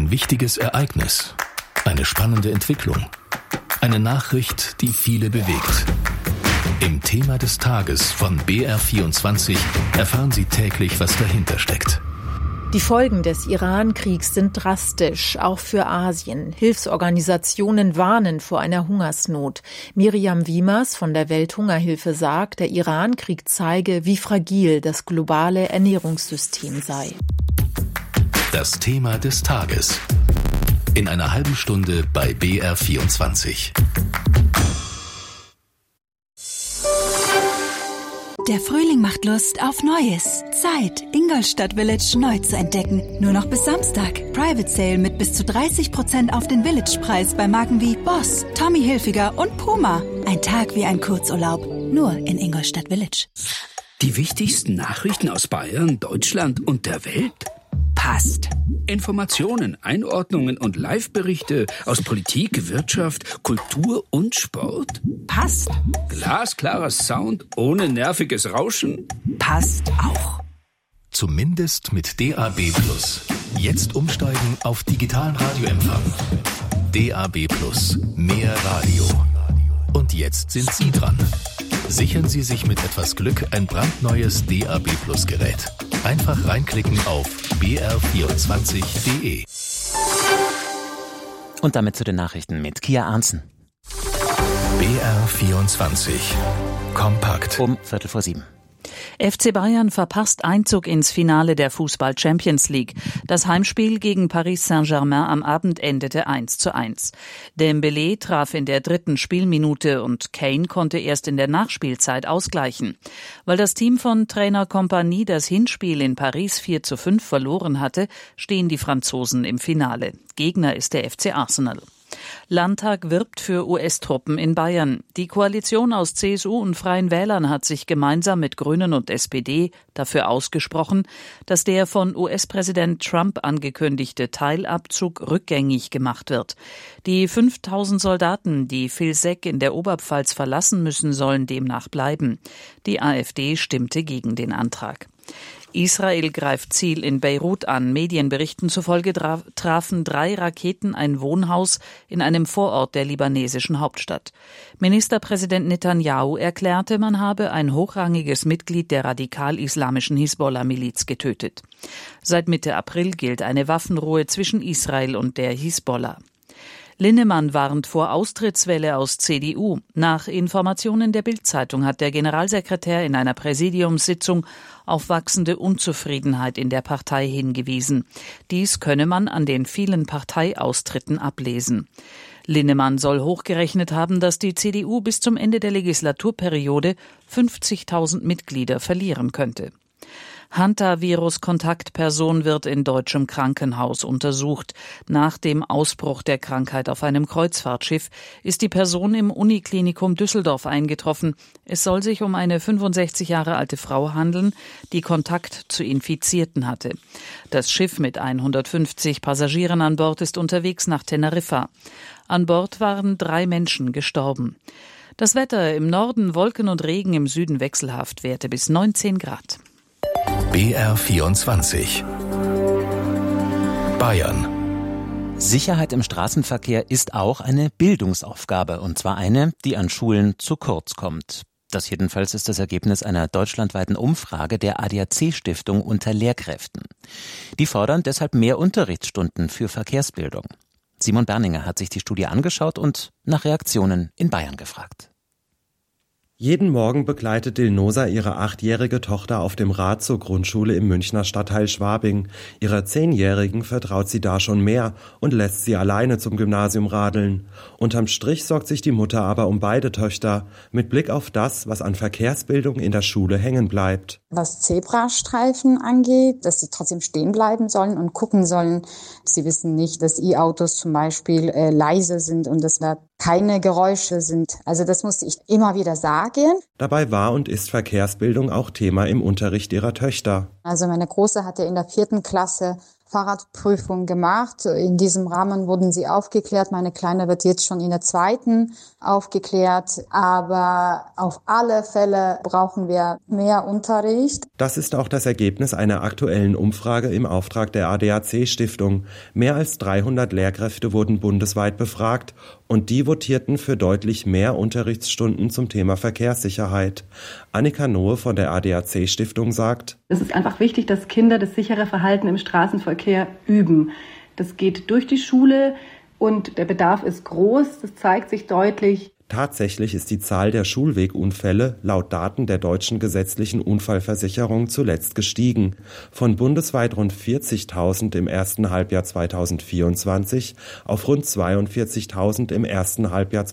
Ein wichtiges Ereignis, eine spannende Entwicklung, eine Nachricht, die viele bewegt. Im Thema des Tages von BR24 erfahren Sie täglich, was dahinter steckt. Die Folgen des Iran-Kriegs sind drastisch, auch für Asien. Hilfsorganisationen warnen vor einer Hungersnot. Miriam Wiemers von der Welthungerhilfe sagt, der Iran-Krieg zeige, wie fragil das globale Ernährungssystem sei. Das Thema des Tages. In einer halben Stunde bei BR24. Der Frühling macht Lust auf Neues. Zeit, Ingolstadt Village neu zu entdecken. Nur noch bis Samstag. Private Sale mit bis zu 30% auf den Village-Preis bei Marken wie Boss, Tommy Hilfiger und Puma. Ein Tag wie ein Kurzurlaub. Nur in Ingolstadt Village. Die wichtigsten Nachrichten aus Bayern, Deutschland und der Welt? Passt. Informationen, Einordnungen und Live-Berichte aus Politik, Wirtschaft, Kultur und Sport? Passt. Glasklarer Sound ohne nerviges Rauschen? Passt auch. Zumindest mit DAB+. Jetzt umsteigen auf digitalen Radioempfang. DAB+. Mehr Radio. Und jetzt sind Sie dran. Sichern Sie sich mit etwas Glück ein brandneues DAB+ Gerät. Einfach reinklicken auf br24.de. Und damit zu den Nachrichten mit Kia Arntzen. BR24. Kompakt. Um 6:45. FC Bayern verpasst Einzug ins Finale der Fußball-Champions League. Das Heimspiel gegen Paris Saint-Germain am Abend endete 1:1. Dembélé traf in der 3. Spielminute und Kane konnte erst in der Nachspielzeit ausgleichen. Weil das Team von Trainer Kompany das Hinspiel in Paris 4:5 verloren hatte, stehen die Franzosen im Finale. Gegner ist der FC Arsenal. Landtag wirbt für US-Truppen in Bayern. Die Koalition aus CSU und Freien Wählern hat sich gemeinsam mit Grünen und SPD dafür ausgesprochen, dass der von US-Präsident Trump angekündigte Teilabzug rückgängig gemacht wird. Die 5.000 Soldaten, die Vilseck in der Oberpfalz verlassen müssen, sollen demnach bleiben. Die AfD stimmte gegen den Antrag. Israel greift Ziel in Beirut an. Medienberichten zufolge trafen 3 Raketen ein Wohnhaus in einem Vorort der libanesischen Hauptstadt. Ministerpräsident Netanyahu erklärte, man habe ein hochrangiges Mitglied der radikal-islamischen Hisbollah-Miliz getötet. Seit Mitte April gilt eine Waffenruhe zwischen Israel und der Hisbollah. Linnemann warnt vor Austrittswelle aus CDU. Nach Informationen der Bild-Zeitung hat der Generalsekretär in einer Präsidiumssitzung auf wachsende Unzufriedenheit in der Partei hingewiesen. Dies könne man an den vielen Parteiaustritten ablesen. Linnemann soll hochgerechnet haben, dass die CDU bis zum Ende der Legislaturperiode 50.000 Mitglieder verlieren könnte. Hantavirus-Kontaktperson wird in deutschem Krankenhaus untersucht. Nach dem Ausbruch der Krankheit auf einem Kreuzfahrtschiff ist die Person im Uniklinikum Düsseldorf eingetroffen. Es soll sich um eine 65 Jahre alte Frau handeln, die Kontakt zu Infizierten hatte. Das Schiff mit 150 Passagieren an Bord ist unterwegs nach Teneriffa. An Bord waren 3 Menschen gestorben. Das Wetter: im Norden Wolken und Regen, im Süden wechselhaft, Werte bis 19 Grad. BR24. Bayern. Sicherheit im Straßenverkehr ist auch eine Bildungsaufgabe, und zwar eine, die an Schulen zu kurz kommt. Das jedenfalls ist das Ergebnis einer deutschlandweiten Umfrage der ADAC-Stiftung unter Lehrkräften. Die fordern deshalb mehr Unterrichtsstunden für Verkehrsbildung. Simon Berninger hat sich die Studie angeschaut und nach Reaktionen in Bayern gefragt. Jeden Morgen begleitet Dilnosa ihre 8-jährige Tochter auf dem Rad zur Grundschule im Münchner Stadtteil Schwabing. Ihrer 10-Jährigen vertraut sie da schon mehr und lässt sie alleine zum Gymnasium radeln. Unterm Strich sorgt sich die Mutter aber um beide Töchter, mit Blick auf das, was an Verkehrsbildung in der Schule hängen bleibt. Was Zebrastreifen angeht, dass sie trotzdem stehen bleiben sollen und gucken sollen. Sie wissen nicht, dass E-Autos zum Beispiel leise sind und dass da keine Geräusche sind. Also das musste ich immer wieder sagen. Dabei war und ist Verkehrsbildung auch Thema im Unterricht ihrer Töchter. Also meine Große hatte in der 4. Klasse Fahrradprüfung gemacht. In diesem Rahmen wurden sie aufgeklärt. Meine Kleine wird jetzt schon in der 2. aufgeklärt. Aber auf alle Fälle brauchen wir mehr Unterricht. Das ist auch das Ergebnis einer aktuellen Umfrage im Auftrag der ADAC-Stiftung. Mehr als 300 Lehrkräfte wurden bundesweit befragt und die votierten für deutlich mehr Unterrichtsstunden zum Thema Verkehrssicherheit. Annika Nohe von der ADAC-Stiftung sagt: Es ist einfach wichtig, dass Kinder das sichere Verhalten im Straßenverkehr üben. Das geht durch die Schule und der Bedarf ist groß, das zeigt sich deutlich. Tatsächlich ist die Zahl der Schulwegunfälle laut Daten der deutschen gesetzlichen Unfallversicherung zuletzt gestiegen. Von bundesweit rund 40.000 im ersten Halbjahr 2024 auf rund 42.000 im ersten Halbjahr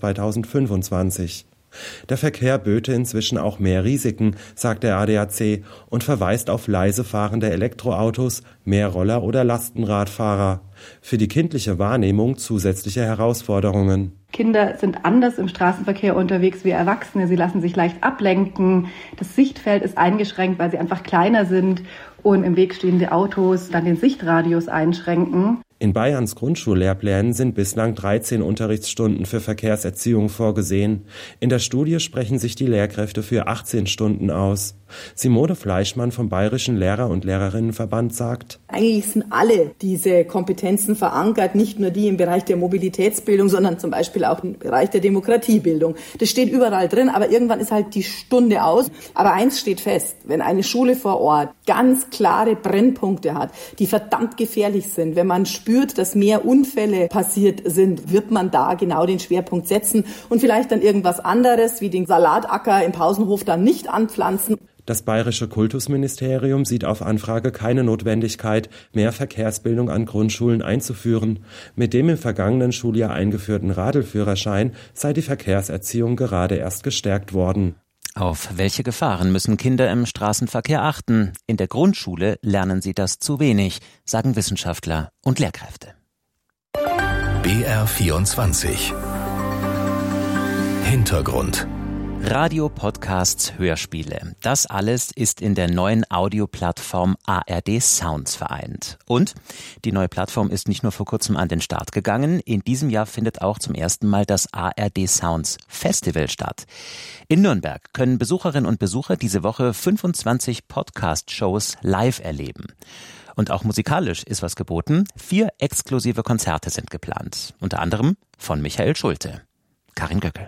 2025. Der Verkehr böte inzwischen auch mehr Risiken, sagt der ADAC und verweist auf leise fahrende Elektroautos, mehr Roller- oder Lastenradfahrer. Für die kindliche Wahrnehmung zusätzliche Herausforderungen. Kinder sind anders im Straßenverkehr unterwegs wie Erwachsene. Sie lassen sich leicht ablenken. Das Sichtfeld ist eingeschränkt, weil sie einfach kleiner sind und im Weg stehende Autos dann den Sichtradius einschränken. In Bayerns Grundschullehrplänen sind bislang 13 Unterrichtsstunden für Verkehrserziehung vorgesehen. In der Studie sprechen sich die Lehrkräfte für 18 Stunden aus. Simone Fleischmann vom Bayerischen Lehrer- und Lehrerinnenverband sagt: Eigentlich sind alle diese Kompetenzen verankert, nicht nur die im Bereich der Mobilitätsbildung, sondern zum Beispiel auch im Bereich der Demokratiebildung. Das steht überall drin, aber irgendwann ist halt die Stunde aus. Aber eins steht fest: Wenn eine Schule vor Ort ganz klare Brennpunkte hat, die verdammt gefährlich sind, wenn man spürt, dass mehr Unfälle passiert sind, wird man da genau den Schwerpunkt setzen und vielleicht dann irgendwas anderes wie den Salatacker im Pausenhof dann nicht anpflanzen. Das Bayerische Kultusministerium sieht auf Anfrage keine Notwendigkeit, mehr Verkehrsbildung an Grundschulen einzuführen. Mit dem im vergangenen Schuljahr eingeführten Radelführerschein sei die Verkehrserziehung gerade erst gestärkt worden. Auf welche Gefahren müssen Kinder im Straßenverkehr achten? In der Grundschule lernen sie das zu wenig, sagen Wissenschaftler und Lehrkräfte. BR24 Hintergrund. Radio, Podcasts, Hörspiele. Das alles ist in der neuen Audioplattform ARD Sounds vereint. Und die neue Plattform ist nicht nur vor kurzem an den Start gegangen. In diesem Jahr findet auch zum ersten Mal das ARD Sounds Festival statt. In Nürnberg können Besucherinnen und Besucher diese Woche 25 Podcast-Shows live erleben. Und auch musikalisch ist was geboten. 4 exklusive Konzerte sind geplant. Unter anderem von Michael Schulte. Karin Göckel.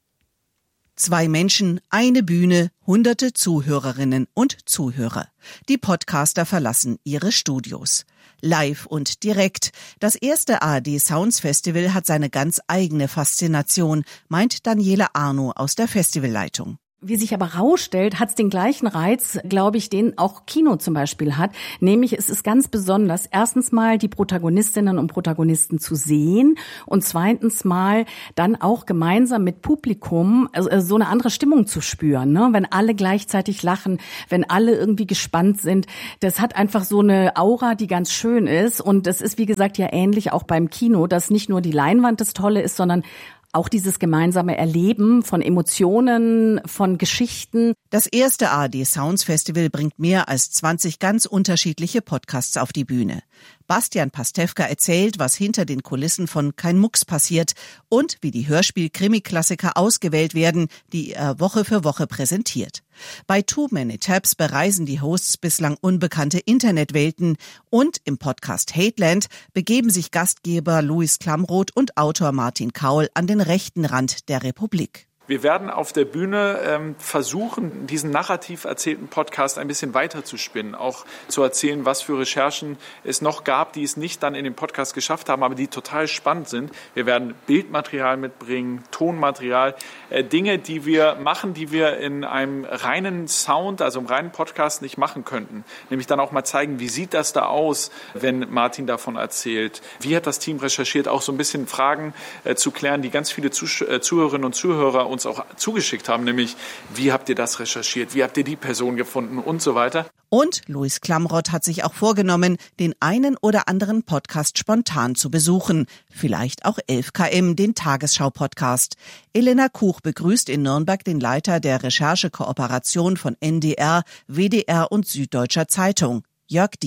2 Menschen, eine Bühne, hunderte Zuhörerinnen und Zuhörer. Die Podcaster verlassen ihre Studios. Live und direkt. Das erste ARD Sounds Festival hat seine ganz eigene Faszination, meint Daniela Arno aus der Festivalleitung. Wie sich aber rausstellt, hat es den gleichen Reiz, glaube ich, den auch Kino zum Beispiel hat. Nämlich es ist ganz besonders, erstens mal die Protagonistinnen und Protagonisten zu sehen und zweitens mal dann auch gemeinsam mit Publikum so eine andere Stimmung zu spüren, ne? Wenn alle gleichzeitig lachen, wenn alle irgendwie gespannt sind. Das hat einfach so eine Aura, die ganz schön ist. Und das ist, wie gesagt, ja ähnlich auch beim Kino, dass nicht nur die Leinwand das Tolle ist, sondern auch dieses gemeinsame Erleben von Emotionen, von Geschichten. Das erste ARD Sounds Festival bringt mehr als 20 ganz unterschiedliche Podcasts auf die Bühne. Bastian Pastewka erzählt, was hinter den Kulissen von Kein Mucks passiert und wie die Hörspiel-Krimi-Klassiker ausgewählt werden, die er Woche für Woche präsentiert. Bei Too Many Tabs bereisen die Hosts bislang unbekannte Internetwelten und im Podcast Hateland begeben sich Gastgeber Louis Klamroth und Autor Martin Kaul an den rechten Rand der Republik. Wir werden auf der Bühne versuchen, diesen narrativ erzählten Podcast ein bisschen weiter zu spinnen, auch zu erzählen, was für Recherchen es noch gab, die es nicht dann in den Podcast geschafft haben, aber die total spannend sind. Wir werden Bildmaterial mitbringen, Tonmaterial, Dinge, die wir machen, die wir in einem reinen Sound, also im reinen Podcast nicht machen könnten. Nämlich dann auch mal zeigen, wie sieht das da aus, wenn Martin davon erzählt. Wie hat das Team recherchiert, auch so ein bisschen Fragen zu klären, die ganz viele Zuhörerinnen und Zuhörer uns auch zugeschickt haben, nämlich wie habt ihr das recherchiert, wie habt ihr die Person gefunden und so weiter. Und Louis Klamroth hat sich auch vorgenommen, den einen oder anderen Podcast spontan zu besuchen. Vielleicht auch 11 km, den Tagesschau-Podcast. Elena Kuch begrüßt in Nürnberg den Leiter der Recherchekooperation von NDR, WDR und Süddeutscher Zeitung, Jörg Diehl.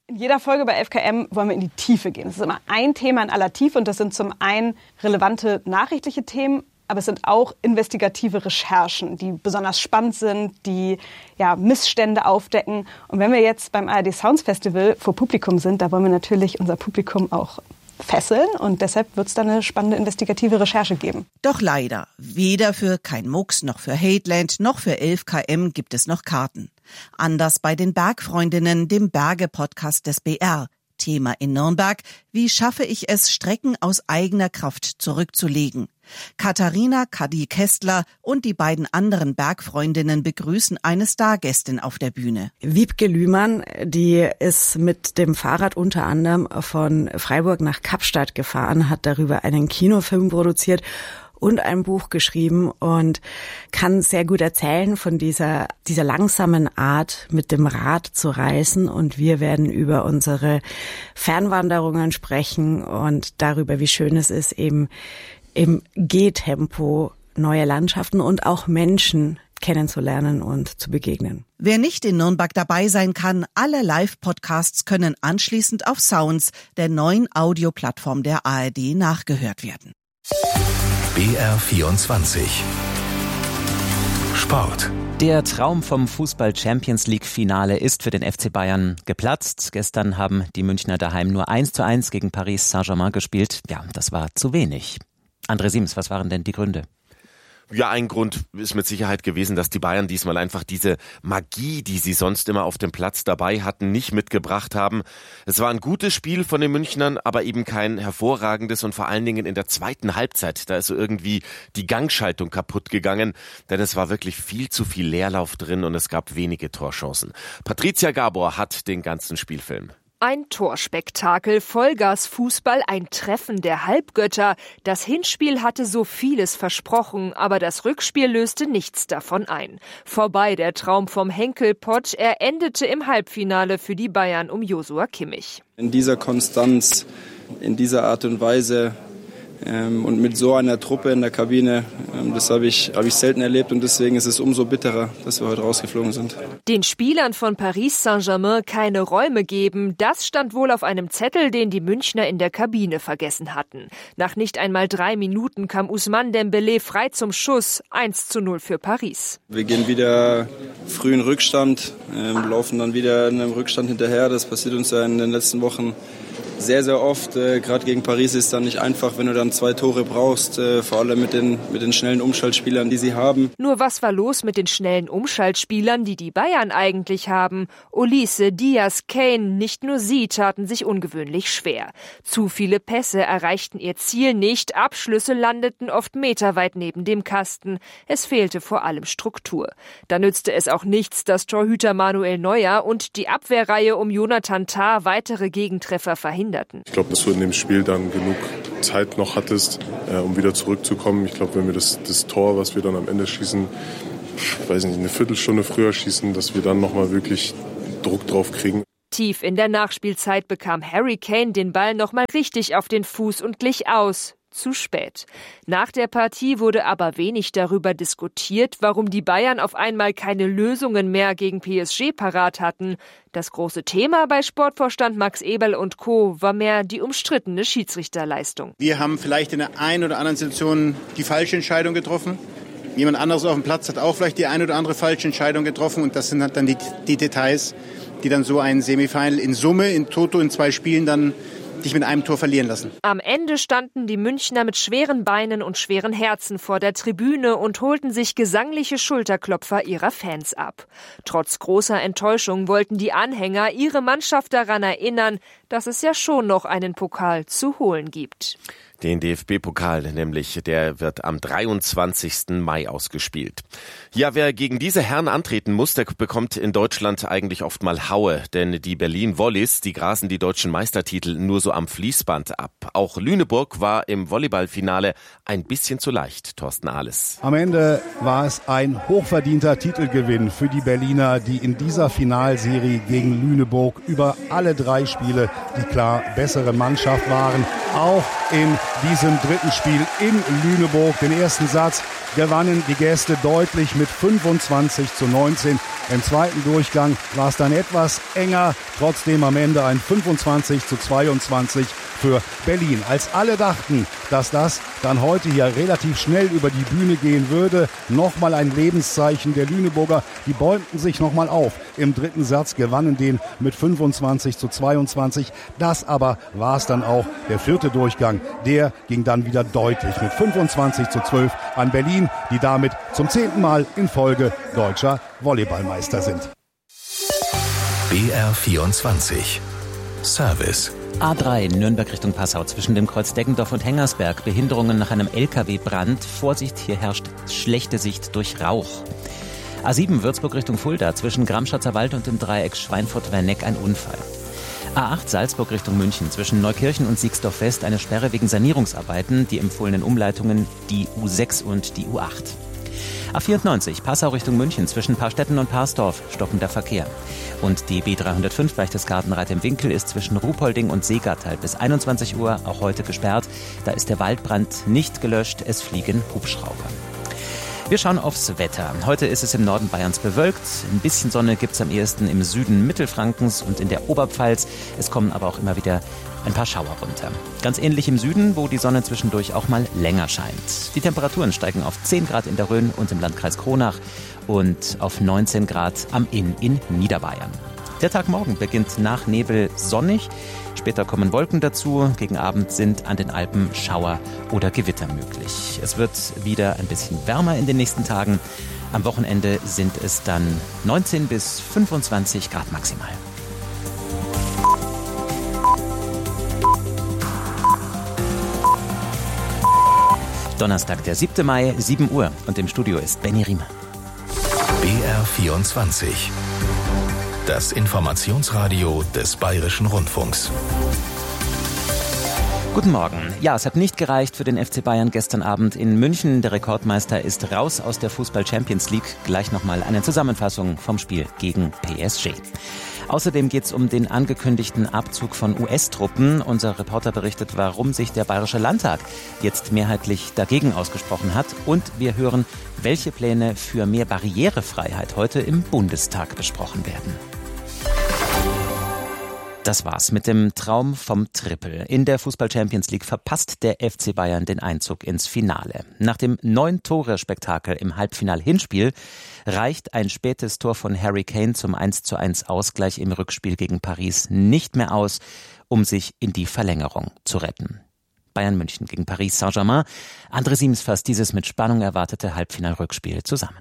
In jeder Folge bei 11KM wollen wir in die Tiefe gehen. Es ist immer ein Thema in aller Tiefe und das sind zum einen relevante nachrichtliche Themen, aber es sind auch investigative Recherchen, die besonders spannend sind, die Missstände aufdecken. Und wenn wir jetzt beim ARD Sounds Festival vor Publikum sind, da wollen wir natürlich unser Publikum auch fesseln und deshalb wird es da eine spannende investigative Recherche geben. Doch leider, weder für Kein Mucks noch für Hateland noch für 11KM gibt es noch Karten. Anders bei den Bergfreundinnen, dem Berge-Podcast des BR. Thema in Nürnberg: Wie schaffe ich es, Strecken aus eigener Kraft zurückzulegen? Katharina Kadi-Kästler und die beiden anderen Bergfreundinnen begrüßen eine Stargästin auf der Bühne. Wiebke Lühmann, die ist mit dem Fahrrad unter anderem von Freiburg nach Kapstadt gefahren, hat darüber einen Kinofilm produziert und ein Buch geschrieben und kann sehr gut erzählen von dieser langsamen Art, mit dem Rad zu reisen. Und wir werden über unsere Fernwanderungen sprechen und darüber, wie schön es ist, eben im Gehtempo neue Landschaften und auch Menschen kennenzulernen und zu begegnen. Wer nicht in Nürnberg dabei sein kann, alle Live-Podcasts können anschließend auf Sounds, der neuen Audioplattform der ARD, nachgehört werden. BR24 Sport. Der Traum vom Fußball-Champions-League-Finale ist für den FC Bayern geplatzt. Gestern haben die Münchner daheim nur 1:1 gegen Paris Saint-Germain gespielt. Ja, das war zu wenig. André Siems, was waren denn die Gründe? Ja, ein Grund ist mit Sicherheit gewesen, dass die Bayern diesmal einfach diese Magie, die sie sonst immer auf dem Platz dabei hatten, nicht mitgebracht haben. Es war ein gutes Spiel von den Münchnern, aber eben kein hervorragendes, und vor allen Dingen in der zweiten Halbzeit, da ist so irgendwie die Gangschaltung kaputt gegangen, denn es war wirklich viel zu viel Leerlauf drin und es gab wenige Torchancen. Patricia Gabor hat den ganzen Spielfilm. Ein Torspektakel, Vollgas-Fußball, ein Treffen der Halbgötter. Das Hinspiel hatte so vieles versprochen, aber das Rückspiel löste nichts davon ein. Vorbei der Traum vom Henkelpott, er endete im Halbfinale für die Bayern um Joshua Kimmich. In dieser Konstanz, in dieser Art und Weise und mit so einer Truppe in der Kabine, das habe ich selten erlebt, und deswegen ist es umso bitterer, dass wir heute rausgeflogen sind. Den Spielern von Paris Saint-Germain keine Räume geben, das stand wohl auf einem Zettel, den die Münchner in der Kabine vergessen hatten. Nach nicht einmal 3 Minuten kam Ousmane Dembélé frei zum Schuss, 1:0 für Paris. Wir gehen wieder früh in Rückstand, laufen dann wieder in einem Rückstand hinterher. Das passiert uns ja in den letzten Wochen sehr, sehr oft. Gerade gegen Paris ist es dann nicht einfach, wenn du dann 2 Tore brauchst, vor allem mit den schnellen Umschaltspielern, die sie haben. Nur was war los mit den schnellen Umschaltspielern, die Bayern eigentlich haben? Olise, Diaz, Kane, nicht nur sie taten sich ungewöhnlich schwer. Zu viele Pässe erreichten ihr Ziel nicht, Abschlüsse landeten oft meterweit neben dem Kasten. Es fehlte vor allem Struktur. Da nützte es auch nichts, dass Torhüter Manuel Neuer und die Abwehrreihe um Jonathan Tah weitere Gegentreffer verhinderten. Ich glaube, dass du in dem Spiel dann genug Zeit noch hattest, um wieder zurückzukommen. Ich glaube, wenn wir das Tor, was wir dann am Ende schießen, eine Viertelstunde früher schießen, dass wir dann nochmal wirklich Druck drauf kriegen. Tief in der Nachspielzeit bekam Harry Kane den Ball nochmal richtig auf den Fuß und glich aus. Zu spät. Nach der Partie wurde aber wenig darüber diskutiert, warum die Bayern auf einmal keine Lösungen mehr gegen PSG parat hatten. Das große Thema bei Sportvorstand Max Eberl und Co. war mehr die umstrittene Schiedsrichterleistung. Wir haben vielleicht in der einen oder anderen Situation die falsche Entscheidung getroffen. Jemand anderes auf dem Platz hat auch vielleicht die eine oder andere falsche Entscheidung getroffen, und das sind halt dann die Details, die dann so ein Semifinal in Summe, in Toto, in 2 Spielen dann dich mit einem Tor verlieren lassen. Am Ende standen die Münchner mit schweren Beinen und schweren Herzen vor der Tribüne und holten sich gesangliche Schulterklopfer ihrer Fans ab. Trotz großer Enttäuschung wollten die Anhänger ihre Mannschaft daran erinnern, dass es ja schon noch einen Pokal zu holen gibt. Den DFB-Pokal nämlich, der wird am 23. Mai ausgespielt. Ja, wer gegen diese Herren antreten muss, der bekommt in Deutschland eigentlich oft mal Haue. Denn die Berlin Volleys, die grasen die deutschen Meistertitel nur so am Fließband ab. Auch Lüneburg war im Volleyballfinale ein bisschen zu leicht, Thorsten Ahles. Am Ende war es ein hochverdienter Titelgewinn für die Berliner, die in dieser Finalserie gegen Lüneburg über alle 3 Spiele die klar bessere Mannschaft waren. Auch in diesem dritten Spiel in Lüneburg. Den ersten Satz gewannen die Gäste deutlich mit 25-19. Im zweiten Durchgang war es dann etwas enger. Trotzdem am Ende ein 25-22 für Berlin. Als alle dachten, dass das dann heute hier relativ schnell über die Bühne gehen würde, nochmal ein Lebenszeichen der Lüneburger. Die bäumten sich nochmal auf. Im dritten Satz gewannen den mit 25-22. Das aber war es dann auch. Der vierte Durchgang, der ging dann wieder deutlich mit 25-12 an Berlin, die damit zum 10. Mal in Folge deutscher Volleyballmeister sind. BR24 Service. A3 Nürnberg Richtung Passau zwischen dem Kreuz Deggendorf und Hengersberg. Behinderungen nach einem LKW-Brand. Vorsicht, hier herrscht schlechte Sicht durch Rauch. A7 Würzburg Richtung Fulda zwischen Gramschatzer Wald und dem Dreieck Schweinfurt-Werneck ein Unfall. A8 Salzburg Richtung München zwischen Neukirchen und Siegsdorf West eine Sperre wegen Sanierungsarbeiten. Die empfohlenen Umleitungen die U6 und die U8. A94 Passau Richtung München zwischen Paarstetten und Parsdorf stockender Verkehr. Und die B305 Berchtesgaden-Reit im Winkel ist zwischen Ruhpolding und Seegattal bis 21 Uhr auch heute gesperrt. Da ist der Waldbrand nicht gelöscht, es fliegen Hubschrauber. Wir schauen aufs Wetter. Heute ist es im Norden Bayerns bewölkt. Ein bisschen Sonne gibt es am ehesten im Süden Mittelfrankens und in der Oberpfalz. Es kommen aber auch immer wieder ein paar Schauer runter. Ganz ähnlich im Süden, wo die Sonne zwischendurch auch mal länger scheint. Die Temperaturen steigen auf 10 Grad in der Rhön und im Landkreis Kronach und auf 19 Grad am Inn in Niederbayern. Der Tag morgen beginnt nach Nebel sonnig. Später kommen Wolken dazu. Gegen Abend sind an den Alpen Schauer oder Gewitter möglich. Es wird wieder ein bisschen wärmer in den nächsten Tagen. Am Wochenende sind es dann 19 bis 25 Grad maximal. Donnerstag, der 7. Mai, 7 Uhr. Und im Studio ist Benny Riemer. BR24. Das Informationsradio des Bayerischen Rundfunks. Guten Morgen. Ja, es hat nicht gereicht für den FC Bayern gestern Abend in München. Der Rekordmeister ist raus aus der Fußball-Champions League. Gleich nochmal eine Zusammenfassung vom Spiel gegen PSG. Außerdem geht es um den angekündigten Abzug von US-Truppen. Unser Reporter berichtet, warum sich der Bayerische Landtag jetzt mehrheitlich dagegen ausgesprochen hat. Und wir hören, welche Pläne für mehr Barrierefreiheit heute im Bundestag besprochen werden. Das war's mit dem Traum vom Triple. In der Fußball-Champions League verpasst der FC Bayern den Einzug ins Finale. Nach dem 9-Tore-Spektakel im Halbfinal-Hinspiel reicht ein spätes Tor von Harry Kane zum 1:1 Ausgleich im Rückspiel gegen Paris nicht mehr aus, um sich in die Verlängerung zu retten. Bayern München gegen Paris Saint-Germain. André Siems fasst dieses mit Spannung erwartete Halbfinal-Rückspiel zusammen.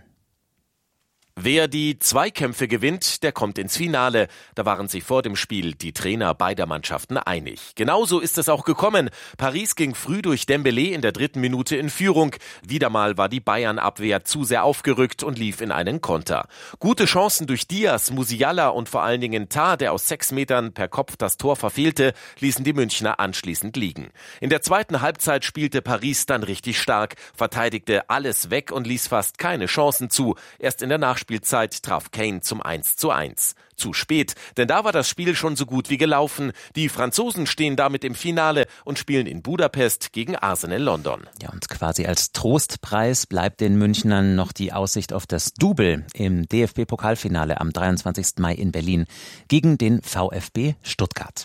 Wer die Zweikämpfe gewinnt, der kommt ins Finale. Da waren sich vor dem Spiel die Trainer beider Mannschaften einig. Genauso ist es auch gekommen. Paris ging früh durch Dembélé in der 3. Minute in Führung. Wieder mal war die Bayern-Abwehr zu sehr aufgerückt und lief in einen Konter. Gute Chancen durch Diaz, Musiala und vor allen Dingen Tah, der aus 6 Metern per Kopf das Tor verfehlte, ließen die Münchner anschließend liegen. In der zweiten Halbzeit spielte Paris dann richtig stark, verteidigte alles weg und ließ fast keine Chancen zu. Erst in der Nachspielzeit traf Kane zum 1:1. Zu spät, denn da war das Spiel schon so gut wie gelaufen. Die Franzosen stehen damit im Finale und spielen in Budapest gegen Arsenal London. Ja, und quasi als Trostpreis bleibt den Münchnern noch die Aussicht auf das Double im DFB-Pokalfinale am 23. Mai in Berlin gegen den VfB Stuttgart.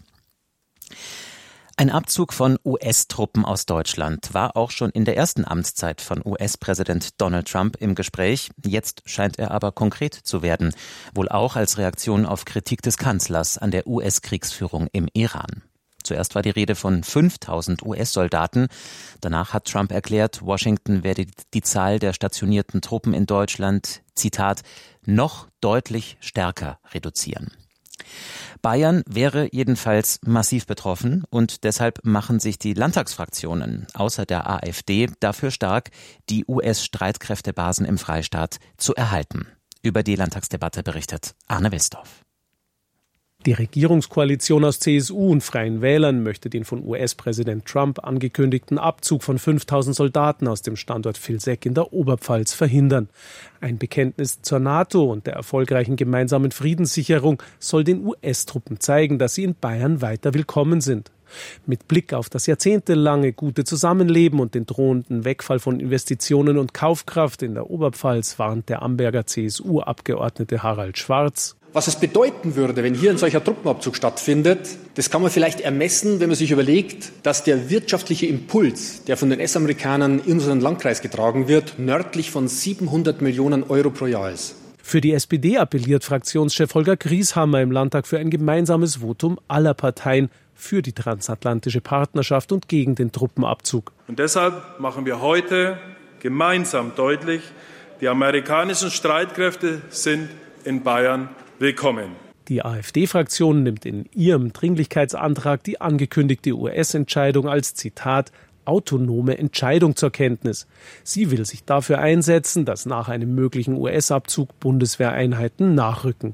Ein Abzug von US-Truppen aus Deutschland war auch schon in der ersten Amtszeit von US-Präsident Donald Trump im Gespräch. Jetzt scheint er aber konkret zu werden, wohl auch als Reaktion auf Kritik des Kanzlers an der US-Kriegsführung im Iran. Zuerst war die Rede von 5.000 US-Soldaten. Danach hat Trump erklärt, Washington werde die Zahl der stationierten Truppen in Deutschland, Zitat, noch deutlich stärker reduzieren. Bayern wäre jedenfalls massiv betroffen und deshalb machen sich die Landtagsfraktionen außer der AfD dafür stark, die US-Streitkräftebasen im Freistaat zu erhalten. Über die Landtagsdebatte berichtet Arne Wilsdorf. Die Regierungskoalition aus CSU und Freien Wählern möchte den von US-Präsident Trump angekündigten Abzug von 5.000 Soldaten aus dem Standort Vilseck in der Oberpfalz verhindern. Ein Bekenntnis zur NATO und der erfolgreichen gemeinsamen Friedenssicherung soll den US-Truppen zeigen, dass sie in Bayern weiter willkommen sind. Mit Blick auf das jahrzehntelange gute Zusammenleben und den drohenden Wegfall von Investitionen und Kaufkraft in der Oberpfalz warnt der Amberger CSU-Abgeordnete Harald Schwarz. Was es bedeuten würde, wenn hier ein solcher Truppenabzug stattfindet, das kann man vielleicht ermessen, wenn man sich überlegt, dass der wirtschaftliche Impuls, der von den US-Amerikanern in unseren Landkreis getragen wird, nördlich von 700 Millionen Euro pro Jahr ist. Für die SPD appelliert Fraktionschef Holger Grieshammer im Landtag für ein gemeinsames Votum aller Parteien für die transatlantische Partnerschaft und gegen den Truppenabzug. Und deshalb machen wir heute gemeinsam deutlich, die amerikanischen Streitkräfte sind in Bayern willkommen. Die AfD-Fraktion nimmt in ihrem Dringlichkeitsantrag die angekündigte US-Entscheidung als, Zitat, autonome Entscheidung zur Kenntnis. Sie will sich dafür einsetzen, dass nach einem möglichen US-Abzug Bundeswehreinheiten nachrücken.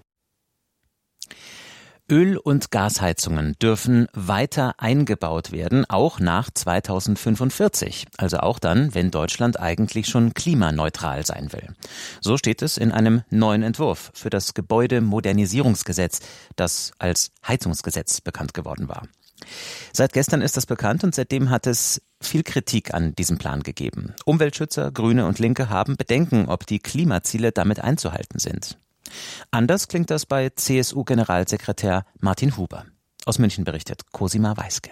Öl- und Gasheizungen dürfen weiter eingebaut werden, auch nach 2045. Also auch dann, wenn Deutschland eigentlich schon klimaneutral sein will. So steht es in einem neuen Entwurf für das Gebäudemodernisierungsgesetz, das als Heizungsgesetz bekannt geworden war. Seit gestern ist das bekannt und seitdem hat es viel Kritik an diesem Plan gegeben. Umweltschützer, Grüne und Linke haben Bedenken, ob die Klimaziele damit einzuhalten sind. Anders klingt das bei CSU-Generalsekretär Martin Huber. Aus München berichtet Cosima Weiske.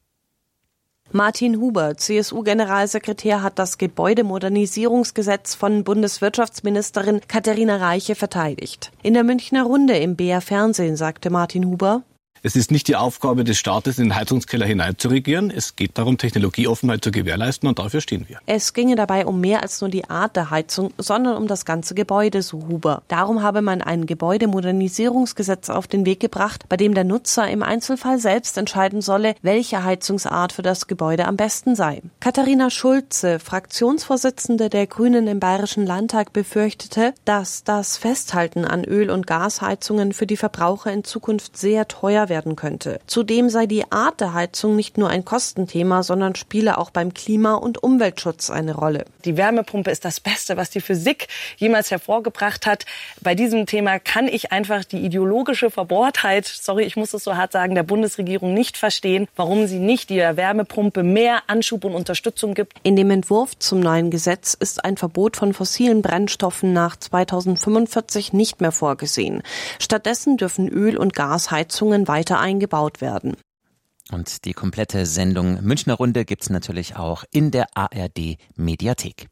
Martin Huber, CSU-Generalsekretär, hat das Gebäudemodernisierungsgesetz von Bundeswirtschaftsministerin Katharina Reiche verteidigt. In der Münchner Runde im BR Fernsehen sagte Martin Huber: Es ist nicht die Aufgabe des Staates, in den Heizungskeller hineinzuregieren. Es geht darum, Technologieoffenheit zu gewährleisten und dafür stehen wir. Es ginge dabei um mehr als nur die Art der Heizung, sondern um das ganze Gebäude, so Huber. Darum habe man ein Gebäudemodernisierungsgesetz auf den Weg gebracht, bei dem der Nutzer im Einzelfall selbst entscheiden solle, welche Heizungsart für das Gebäude am besten sei. Katharina Schulze, Fraktionsvorsitzende der Grünen im Bayerischen Landtag, befürchtete, dass das Festhalten an Öl- und Gasheizungen für die Verbraucher in Zukunft sehr teuer werden könnte. Zudem sei die Art der Heizung nicht nur ein Kostenthema, sondern spiele auch beim Klima- und Umweltschutz eine Rolle. Die Wärmepumpe ist das Beste, was die Physik jemals hervorgebracht hat. Bei diesem Thema kann ich einfach die ideologische Verbohrtheit, sorry, ich muss es so hart sagen, der Bundesregierung nicht verstehen, warum sie nicht der Wärmepumpe mehr Anschub und Unterstützung gibt. In dem Entwurf zum neuen Gesetz ist ein Verbot von fossilen Brennstoffen nach 2045 nicht mehr vorgesehen. Stattdessen dürfen Öl- und Gasheizungen weiter eingebaut werden. Und die komplette Sendung Münchner Runde gibt's natürlich auch in der ARD-Mediathek.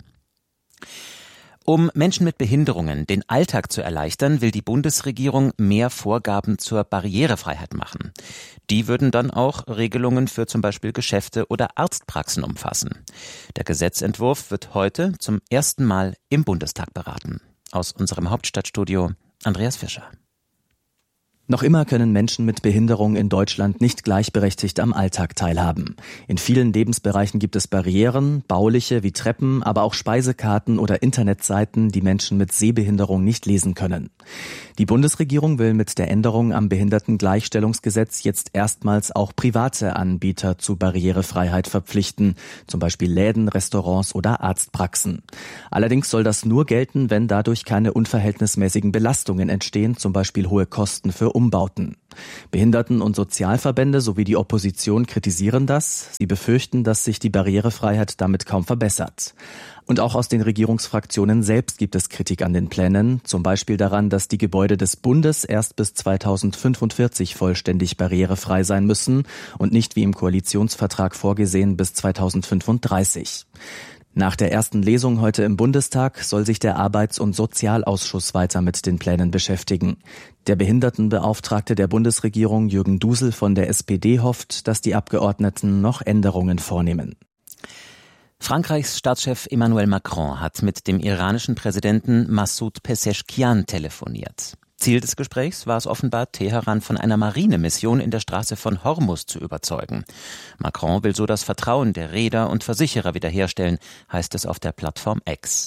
Um Menschen mit Behinderungen den Alltag zu erleichtern, will die Bundesregierung mehr Vorgaben zur Barrierefreiheit machen. Die würden dann auch Regelungen für zum Beispiel Geschäfte oder Arztpraxen umfassen. Der Gesetzentwurf wird heute zum ersten Mal im Bundestag beraten. Aus unserem Hauptstadtstudio Andreas Fischer. Noch immer können Menschen mit Behinderung in Deutschland nicht gleichberechtigt am Alltag teilhaben. In vielen Lebensbereichen gibt es Barrieren, bauliche wie Treppen, aber auch Speisekarten oder Internetseiten, die Menschen mit Sehbehinderung nicht lesen können. Die Bundesregierung will mit der Änderung am Behindertengleichstellungsgesetz jetzt erstmals auch private Anbieter zu Barrierefreiheit verpflichten, zum Beispiel Läden, Restaurants oder Arztpraxen. Allerdings soll das nur gelten, wenn dadurch keine unverhältnismäßigen Belastungen entstehen, zum Beispiel hohe Kosten für Umbauten. Behinderten- und Sozialverbände sowie die Opposition kritisieren das. Sie befürchten, dass sich die Barrierefreiheit damit kaum verbessert. Und auch aus den Regierungsfraktionen selbst gibt es Kritik an den Plänen, zum Beispiel daran, dass die Gebäude des Bundes erst bis 2045 vollständig barrierefrei sein müssen und nicht wie im Koalitionsvertrag vorgesehen bis 2035. Nach der ersten Lesung heute im Bundestag soll sich der Arbeits- und Sozialausschuss weiter mit den Plänen beschäftigen. Der Behindertenbeauftragte der Bundesregierung Jürgen Dusel von der SPD hofft, dass die Abgeordneten noch Änderungen vornehmen. Frankreichs Staatschef Emmanuel Macron hat mit dem iranischen Präsidenten Massoud Pezeshkian telefoniert. Ziel des Gesprächs war es offenbar, Teheran von einer Marinemission in der Straße von Hormuz zu überzeugen. Macron will so das Vertrauen der Reeder und Versicherer wiederherstellen, heißt es auf der Plattform X.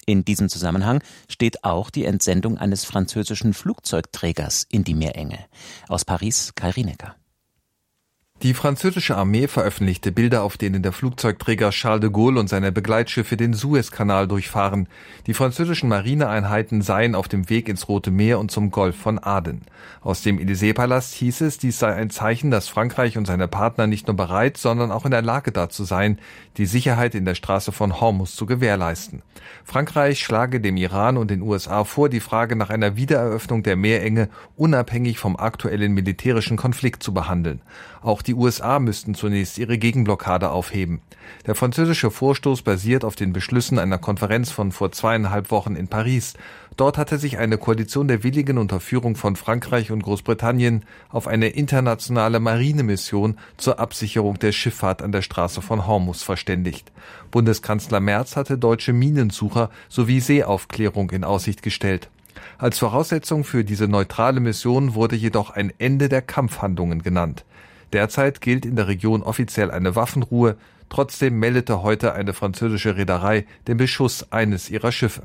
In diesem Zusammenhang steht auch die Entsendung eines französischen Flugzeugträgers in die Meerenge. Aus Paris, Kai Rienecker. Die französische Armee veröffentlichte Bilder, auf denen der Flugzeugträger Charles de Gaulle und seine Begleitschiffe den Suezkanal durchfahren. Die französischen Marineeinheiten seien auf dem Weg ins Rote Meer und zum Golf von Aden. Aus dem Élysée-Palast hieß es, dies sei ein Zeichen, dass Frankreich und seine Partner nicht nur bereit, sondern auch in der Lage dazu seien, die Sicherheit in der Straße von Hormuz zu gewährleisten. Frankreich schlage dem Iran und den USA vor, die Frage nach einer Wiedereröffnung der Meerenge unabhängig vom aktuellen militärischen Konflikt zu behandeln. Auch die USA müssten zunächst ihre Gegenblockade aufheben. Der französische Vorstoß basiert auf den Beschlüssen einer Konferenz von vor 2,5 Wochen in Paris. Dort hatte sich eine Koalition der Willigen unter Führung von Frankreich und Großbritannien auf eine internationale Marinemission zur Absicherung der Schifffahrt an der Straße von Hormuz verständigt. Bundeskanzler Merz hatte deutsche Minensucher sowie Seeaufklärung in Aussicht gestellt. Als Voraussetzung für diese neutrale Mission wurde jedoch ein Ende der Kampfhandlungen genannt. Derzeit gilt in der Region offiziell eine Waffenruhe. Trotzdem meldete heute eine französische Reederei den Beschuss eines ihrer Schiffe.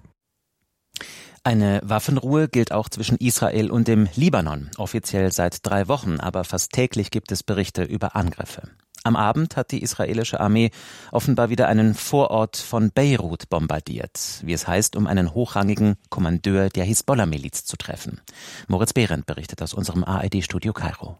Eine Waffenruhe gilt auch zwischen Israel und dem Libanon. Offiziell seit 3 Wochen, aber fast täglich gibt es Berichte über Angriffe. Am Abend hat die israelische Armee offenbar wieder einen Vorort von Beirut bombardiert, wie es heißt, um einen hochrangigen Kommandeur der Hisbollah-Miliz zu treffen. Moritz Behrendt berichtet aus unserem ARD-Studio Kairo.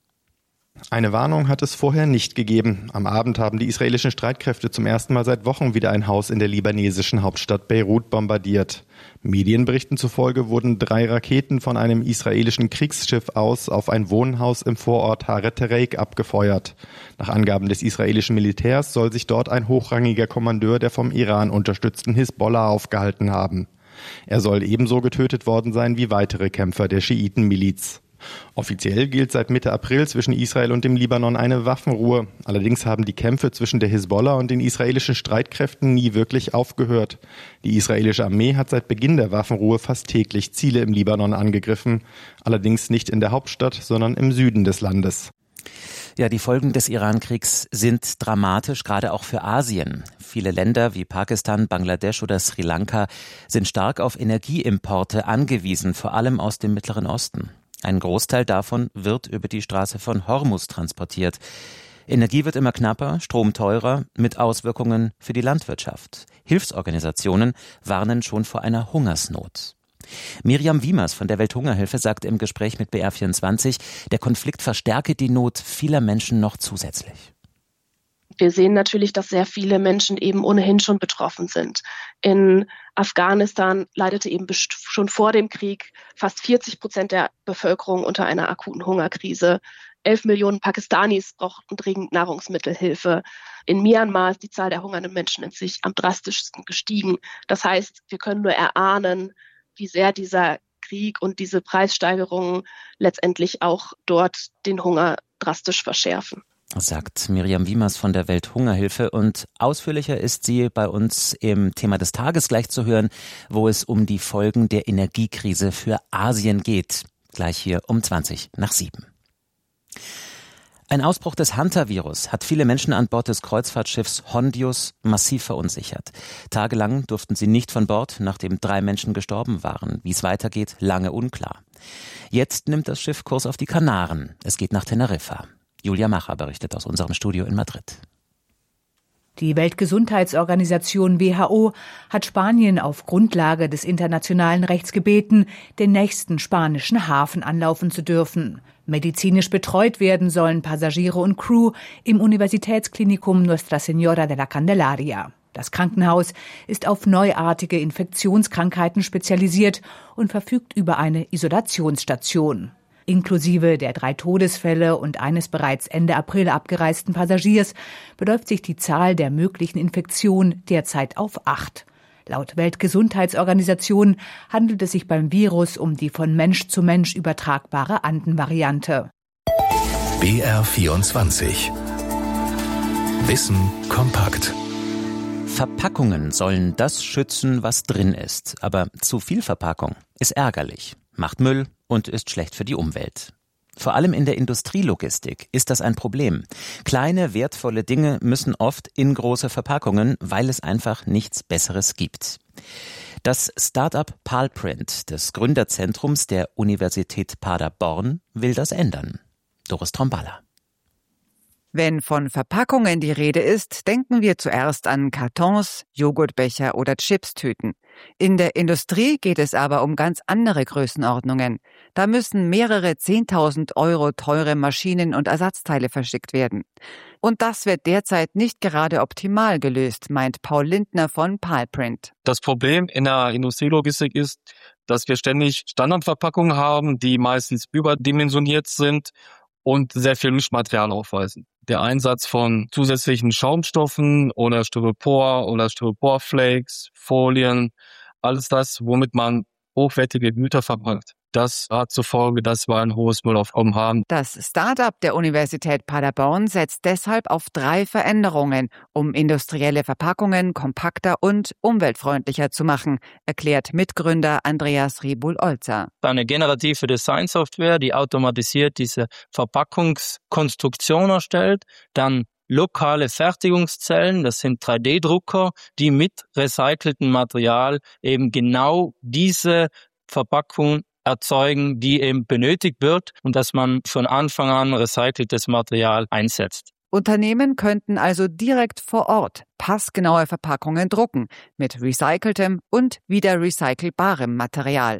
Eine Warnung hat es vorher nicht gegeben. Am Abend haben die israelischen Streitkräfte zum ersten Mal seit Wochen wieder ein Haus in der libanesischen Hauptstadt Beirut bombardiert. Medienberichten zufolge wurden 3 Raketen von einem israelischen Kriegsschiff aus auf ein Wohnhaus im Vorort Haret Tereik abgefeuert. Nach Angaben des israelischen Militärs soll sich dort ein hochrangiger Kommandeur der vom Iran unterstützten Hisbollah aufgehalten haben. Er soll ebenso getötet worden sein wie weitere Kämpfer der Schiitenmiliz. Offiziell gilt seit Mitte April zwischen Israel und dem Libanon eine Waffenruhe. Allerdings haben die Kämpfe zwischen der Hisbollah und den israelischen Streitkräften nie wirklich aufgehört. Die israelische Armee hat seit Beginn der Waffenruhe fast täglich Ziele im Libanon angegriffen. Allerdings nicht in der Hauptstadt, sondern im Süden des Landes. Ja, die Folgen des Iran-Kriegs sind dramatisch, gerade auch für Asien. Viele Länder wie Pakistan, Bangladesch oder Sri Lanka sind stark auf Energieimporte angewiesen, vor allem aus dem Mittleren Osten. Ein Großteil davon wird über die Straße von Hormuz transportiert. Energie wird immer knapper, Strom teurer, mit Auswirkungen für die Landwirtschaft. Hilfsorganisationen warnen schon vor einer Hungersnot. Miriam Wiemers von der Welthungerhilfe sagte im Gespräch mit BR24, der Konflikt verstärke die Not vieler Menschen noch zusätzlich. Wir sehen natürlich, dass sehr viele Menschen eben ohnehin schon betroffen sind. In Afghanistan leidete eben schon vor dem Krieg fast 40% der Bevölkerung unter einer akuten Hungerkrise. 11 Millionen Pakistanis brauchten dringend Nahrungsmittelhilfe. In Myanmar ist die Zahl der hungernden Menschen inzwischen am drastischsten gestiegen. Das heißt, wir können nur erahnen, wie sehr dieser Krieg und diese Preissteigerungen letztendlich auch dort den Hunger drastisch verschärfen. Sagt Miriam Wiemers von der Welthungerhilfe, und ausführlicher ist sie bei uns im Thema des Tages gleich zu hören, wo es um die Folgen der Energiekrise für Asien geht. Gleich hier um 7:20. Ein Ausbruch des Hantavirus hat viele Menschen an Bord des Kreuzfahrtschiffs Hondius massiv verunsichert. Tagelang durften sie nicht von Bord, nachdem 3 Menschen gestorben waren. Wie es weitergeht, lange unklar. Jetzt nimmt das Schiff Kurs auf die Kanaren. Es geht nach Teneriffa. Julia Macher berichtet aus unserem Studio in Madrid. Die Weltgesundheitsorganisation WHO hat Spanien auf Grundlage des internationalen Rechts gebeten, den nächsten spanischen Hafen anlaufen zu dürfen. Medizinisch betreut werden sollen Passagiere und Crew im Universitätsklinikum Nuestra Señora de la Candelaria. Das Krankenhaus ist auf neuartige Infektionskrankheiten spezialisiert und verfügt über eine Isolationsstation. Inklusive der 3 Todesfälle und eines bereits Ende April abgereisten Passagiers beläuft sich die Zahl der möglichen Infektionen derzeit auf 8. Laut Weltgesundheitsorganisation handelt es sich beim Virus um die von Mensch zu Mensch übertragbare Anden-Variante. BR24 Wissen kompakt. Verpackungen sollen das schützen, was drin ist. Aber zu viel Verpackung ist ärgerlich, macht Müll und ist schlecht für die Umwelt. Vor allem in der Industrielogistik ist das ein Problem. Kleine, wertvolle Dinge müssen oft in große Verpackungen, weil es einfach nichts Besseres gibt. Das Start-up Palprint des Gründerzentrums der Universität Paderborn will das ändern. Doris Tromballa. Wenn von Verpackungen die Rede ist, denken wir zuerst an Kartons, Joghurtbecher oder Chipstüten. In der Industrie geht es aber um ganz andere Größenordnungen. Da müssen mehrere 10.000 € teure Maschinen und Ersatzteile verschickt werden. Und das wird derzeit nicht gerade optimal gelöst, meint Paul Lindner von Palprint. Das Problem in der Industrielogistik ist, dass wir ständig Standardverpackungen haben, die meistens überdimensioniert sind und sehr viel Mischmaterial aufweisen. Der Einsatz von zusätzlichen Schaumstoffen oder Styropor oder Styroporflakes, Folien, alles das, womit man hochwertige Güter verpackt. Das hat zur Folge, dass wir ein hohes Müllaufkommen haben. Das Start-up der Universität Paderborn setzt deshalb auf 3 Veränderungen, um industrielle Verpackungen kompakter und umweltfreundlicher zu machen, erklärt Mitgründer Andreas Ribul-Olzer. Eine generative Designsoftware, die automatisiert diese Verpackungskonstruktion erstellt, dann lokale Fertigungszellen, das sind 3D-Drucker, die mit recyceltem Material eben genau diese Verpackung erzeugen, die eben benötigt wird und dass man von Anfang an recyceltes Material einsetzt. Unternehmen könnten also direkt vor Ort passgenaue Verpackungen drucken mit recyceltem und wieder recycelbarem Material.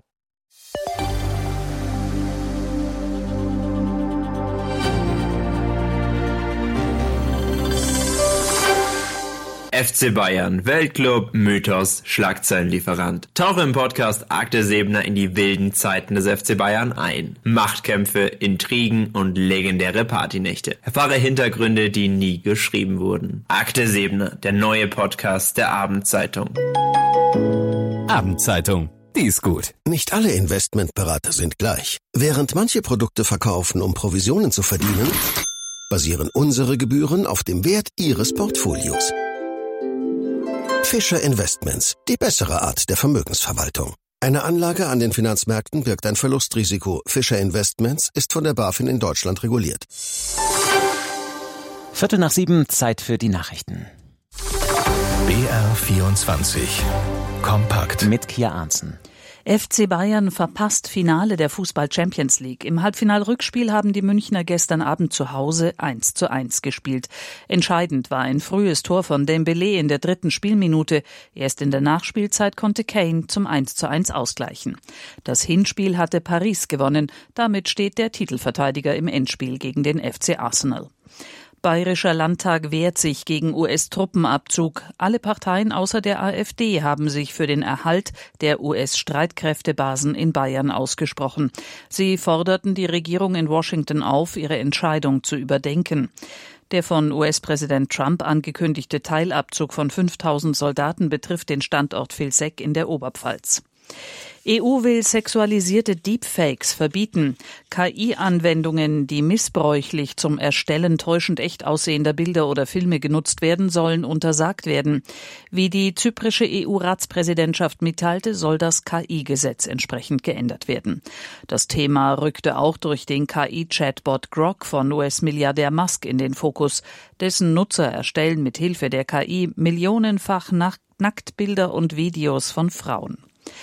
FC Bayern, Weltclub, Mythos, Schlagzeilenlieferant. Tauche im Podcast Akte Seebner in die wilden Zeiten des FC Bayern ein. Machtkämpfe, Intrigen und legendäre Partynächte. Erfahre Hintergründe, die nie geschrieben wurden. Akte Seebner, der neue Podcast der Abendzeitung. Abendzeitung. Die ist gut. Nicht alle Investmentberater sind gleich. Während manche Produkte verkaufen, um Provisionen zu verdienen, basieren unsere Gebühren auf dem Wert Ihres Portfolios. Fischer Investments, die bessere Art der Vermögensverwaltung. Eine Anlage an den Finanzmärkten birgt ein Verlustrisiko. Fischer Investments ist von der BaFin in Deutschland reguliert. 7:15, Zeit für die Nachrichten. BR24 Kompakt mit Kia Arntzen. FC Bayern verpasst Finale der Fußball-Champions League. Im Halbfinal-Rückspiel haben die Münchner gestern Abend zu Hause 1:1 gespielt. Entscheidend war ein frühes Tor von Dembélé in der 3. Spielminute. Erst in der Nachspielzeit konnte Kane zum 1:1 ausgleichen. Das Hinspiel hatte Paris gewonnen. Damit steht der Titelverteidiger im Endspiel gegen den FC Arsenal. Bayerischer Landtag wehrt sich gegen US-Truppenabzug. Alle Parteien außer der AfD haben sich für den Erhalt der US-Streitkräftebasen in Bayern ausgesprochen. Sie forderten die Regierung in Washington auf, ihre Entscheidung zu überdenken. Der von US-Präsident Trump angekündigte Teilabzug von 5.000 Soldaten betrifft den Standort Vilseck in der Oberpfalz. EU will sexualisierte Deepfakes verbieten. KI-Anwendungen, die missbräuchlich zum Erstellen täuschend echt aussehender Bilder oder Filme genutzt werden, sollen untersagt werden. Wie die zyprische EU-Ratspräsidentschaft mitteilte, soll das KI-Gesetz entsprechend geändert werden. Das Thema rückte auch durch den KI-Chatbot Grok von US-Milliardär Musk in den Fokus. Dessen Nutzer erstellen mit Hilfe der KI millionenfach Nacktbilder und Videos von Frauen.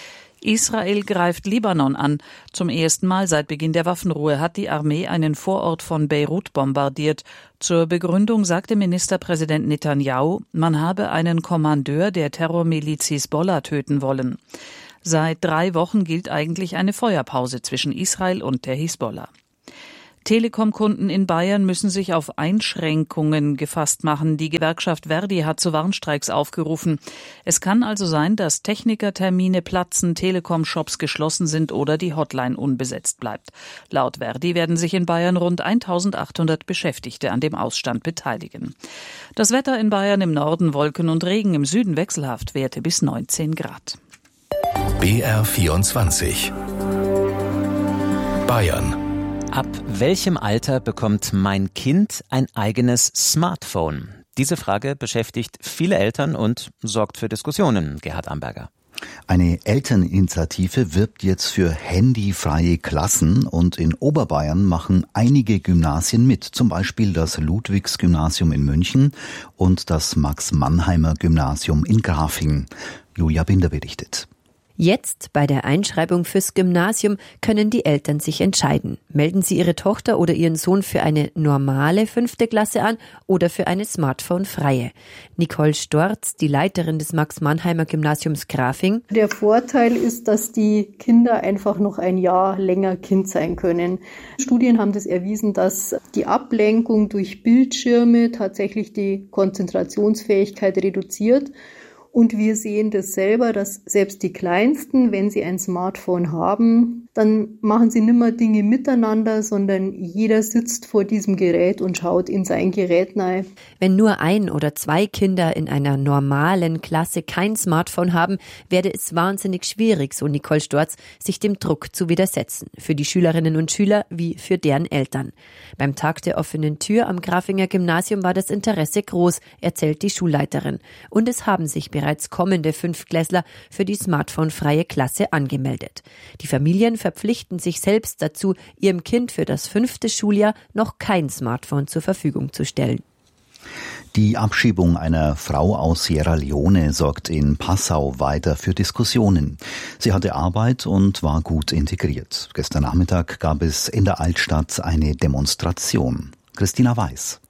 Israel greift Libanon an. Zum ersten Mal seit Beginn der Waffenruhe hat die Armee einen Vorort von Beirut bombardiert. Zur Begründung sagte Ministerpräsident Netanyahu, man habe einen Kommandeur der Terrormiliz Hisbollah töten wollen. Seit 3 Wochen gilt eigentlich eine Feuerpause zwischen Israel und der Hisbollah. Telekom-Kunden in Bayern müssen sich auf Einschränkungen gefasst machen. Die Gewerkschaft Verdi hat zu Warnstreiks aufgerufen. Es kann also sein, dass Technikertermine platzen, Telekom-Shops geschlossen sind oder die Hotline unbesetzt bleibt. Laut Verdi werden sich in Bayern rund 1.800 Beschäftigte an dem Ausstand beteiligen. Das Wetter in Bayern: im Norden Wolken und Regen, im Süden wechselhaft, Werte bis 19 Grad. BR24 Bayern. Ab welchem Alter bekommt mein Kind ein eigenes Smartphone? Diese Frage beschäftigt viele Eltern und sorgt für Diskussionen. Gerhard Amberger. Eine Elterninitiative wirbt jetzt für handyfreie Klassen und in Oberbayern machen einige Gymnasien mit, zum Beispiel das Ludwigs-Gymnasium in München und das Max-Mannheimer-Gymnasium in Grafing. Julia Binder berichtet. Jetzt, bei der Einschreibung fürs Gymnasium, können die Eltern sich entscheiden. Melden sie ihre Tochter oder ihren Sohn für eine normale 5. Klasse an oder für eine smartphone-freie. Nicole Storz, die Leiterin des Max-Mannheimer-Gymnasiums Grafing. Der Vorteil ist, dass die Kinder einfach noch ein Jahr länger Kind sein können. Studien haben das erwiesen, dass die Ablenkung durch Bildschirme tatsächlich die Konzentrationsfähigkeit reduziert. Und wir sehen das selber, dass selbst die Kleinsten, wenn sie ein Smartphone haben, dann machen sie nimmer Dinge miteinander, sondern jeder sitzt vor diesem Gerät und schaut in sein Gerät rein. Wenn nur 1 oder 2 Kinder in einer normalen Klasse kein Smartphone haben, werde es wahnsinnig schwierig, so Nicole Storz, sich dem Druck zu widersetzen. Für die Schülerinnen und Schüler wie für deren Eltern. Beim Tag der offenen Tür am Grafinger Gymnasium war das Interesse groß, erzählt die Schulleiterin. Und es haben sich bereits kommende 5-Klässler für die smartphone-freie Klasse angemeldet. Die Familien verpflichten sich selbst dazu, ihrem Kind für das 5. Schuljahr noch kein Smartphone zur Verfügung zu stellen. Die Abschiebung einer Frau aus Sierra Leone sorgt in Passau weiter für Diskussionen. Sie hatte Arbeit und war gut integriert. Gestern Nachmittag gab es in der Altstadt eine Demonstration. Christina Weiß.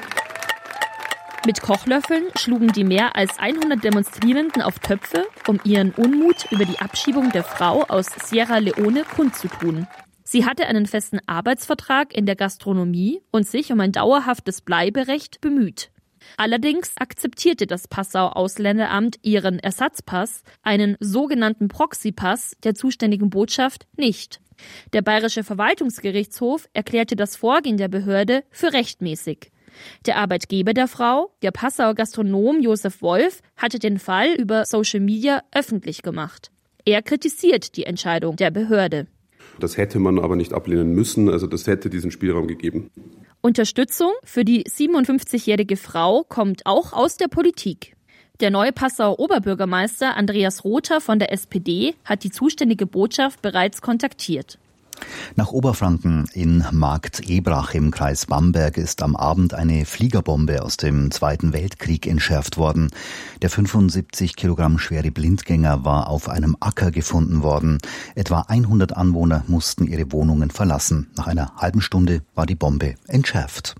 Mit Kochlöffeln schlugen die mehr als 100 Demonstrierenden auf Töpfe, um ihren Unmut über die Abschiebung der Frau aus Sierra Leone kundzutun. Sie hatte einen festen Arbeitsvertrag in der Gastronomie und sich um ein dauerhaftes Bleiberecht bemüht. Allerdings akzeptierte das Passauer Ausländeramt ihren Ersatzpass, einen sogenannten Proxypass der zuständigen Botschaft, nicht. Der Bayerische Verwaltungsgerichtshof erklärte das Vorgehen der Behörde für rechtmäßig. Der Arbeitgeber der Frau, der Passauer Gastronom Josef Wolf, hatte den Fall über Social Media öffentlich gemacht. Er kritisiert die Entscheidung der Behörde. Das hätte man aber nicht ablehnen müssen, also das hätte diesen Spielraum gegeben. Unterstützung für die 57-jährige Frau kommt auch aus der Politik. Der neue Passauer Oberbürgermeister Andreas Rother von der SPD hat die zuständige Botschaft bereits kontaktiert. Nach Oberfranken in Markt-Ebrach im Kreis Bamberg ist am Abend eine Fliegerbombe aus dem Zweiten Weltkrieg entschärft worden. Der 75 Kilogramm schwere Blindgänger war auf einem Acker gefunden worden. Etwa 100 Anwohner mussten ihre Wohnungen verlassen. Nach einer halben Stunde war die Bombe entschärft.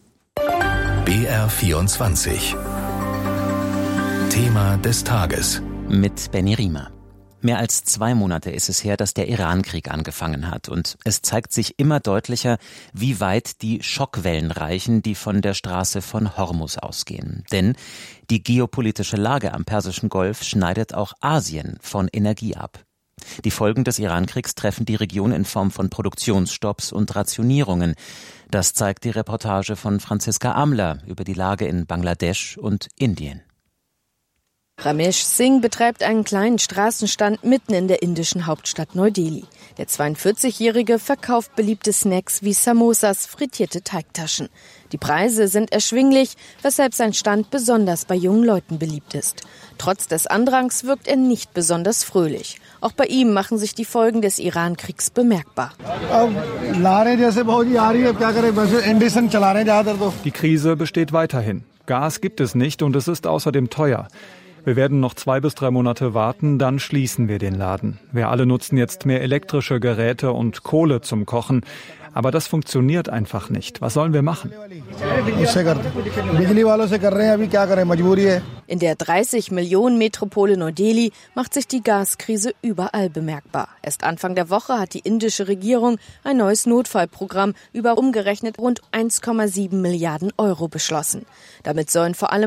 BR24 Thema des Tages mit Benny Riemer. Mehr als 2 Monate ist es her, dass der Iran-Krieg angefangen hat. Und es zeigt sich immer deutlicher, wie weit die Schockwellen reichen, die von der Straße von Hormuz ausgehen. Denn die geopolitische Lage am Persischen Golf schneidet auch Asien von Energie ab. Die Folgen des Iran-Kriegs treffen die Region in Form von Produktionsstopps und Rationierungen. Das zeigt die Reportage von Franziska Amler über die Lage in Bangladesch und Indien. Ramesh Singh betreibt einen kleinen Straßenstand mitten in der indischen Hauptstadt Neu-Delhi. Der 42-Jährige verkauft beliebte Snacks wie Samosas, frittierte Teigtaschen. Die Preise sind erschwinglich, weshalb sein Stand besonders bei jungen Leuten beliebt ist. Trotz des Andrangs wirkt er nicht besonders fröhlich. Auch bei ihm machen sich die Folgen des Iran-Kriegs bemerkbar. Die Krise besteht weiterhin. Gas gibt es nicht und es ist außerdem teuer. Wir werden noch 2 bis 3 Monate warten, dann schließen wir den Laden. Wir alle nutzen jetzt mehr elektrische Geräte und Kohle zum Kochen. Aber das funktioniert einfach nicht. Was sollen wir machen? In der 30-Millionen-Metropole Neu-Delhi macht sich die Gaskrise überall bemerkbar. Erst Anfang der Woche hat die indische Regierung ein neues Notfallprogramm über umgerechnet rund 1,7 Milliarden Euro beschlossen. Damit sollen vor allem